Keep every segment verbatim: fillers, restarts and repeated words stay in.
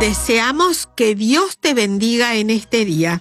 Deseamos que Dios te bendiga en este día.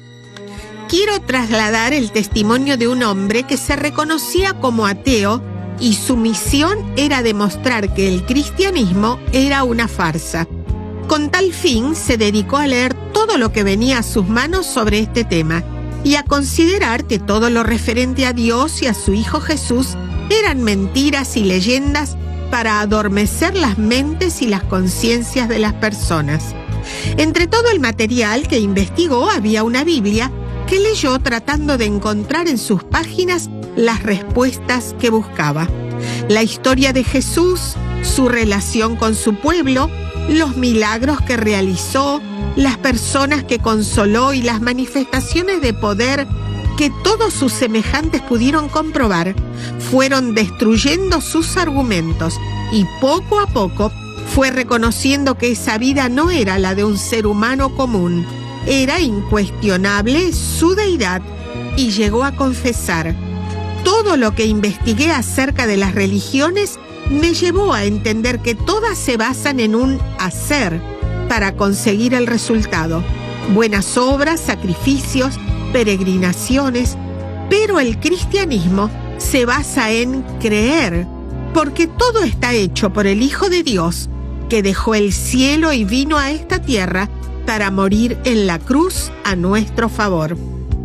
Quiero trasladar el testimonio de un hombre que se reconocía como ateo y su misión era demostrar que el cristianismo era una farsa. Con tal fin, se dedicó a leer todo lo que venía a sus manos sobre este tema y a considerar que todo lo referente a Dios y a su Hijo Jesús eran mentiras y leyendas para adormecer las mentes y las conciencias de las personas. Entre todo el material que investigó había una Biblia que leyó tratando de encontrar en sus páginas las respuestas que buscaba. La historia de Jesús, su relación con su pueblo, los milagros que realizó, las personas que consoló y las manifestaciones de poder que todos sus semejantes pudieron comprobar, fueron destruyendo sus argumentos y poco a poco fue reconociendo que esa vida no era la de un ser humano común, era incuestionable su deidad y llegó a confesar: todo lo que investigué acerca de las religiones me llevó a entender que todas se basan en un hacer para conseguir el resultado, buenas obras, sacrificios, peregrinaciones, pero el cristianismo se basa en creer, porque todo está hecho por el Hijo de Dios, que dejó el cielo y vino a esta tierra para morir en la cruz a nuestro favor.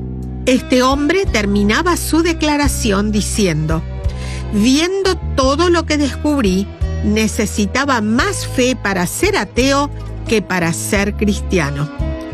Este hombre terminaba su declaración diciendo: viendo todo lo que descubrí, necesitaba más fe para ser ateo que para ser cristiano.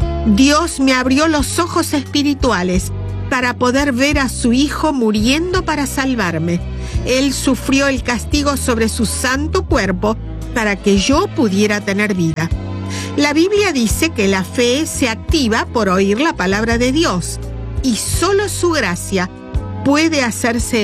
Dios me abrió los ojos espirituales para poder ver a su Hijo muriendo para salvarme. Él sufrió el castigo sobre su santo cuerpo para que yo pudiera tener vida. La Biblia dice que la fe se activa por oír la palabra de Dios y solo su gracia puede hacerse